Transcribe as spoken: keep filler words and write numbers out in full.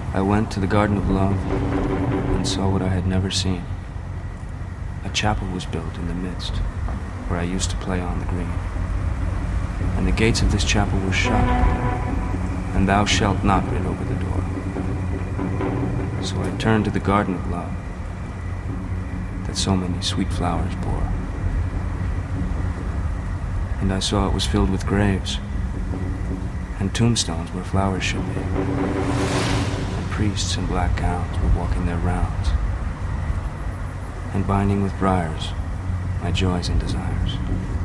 I went to the Garden of Love and saw what I had never seen. A chapel was built in the midst, where I used to play on the green. And the gates of this chapel were shut, and thou shalt not written over the door. So I turned to the Garden of Love, that so many sweet flowers bore. And I saw it was filled with graves, and tombstones where flowers should be. And priests in black gowns were walking their rounds, and binding with briars my joys and desires.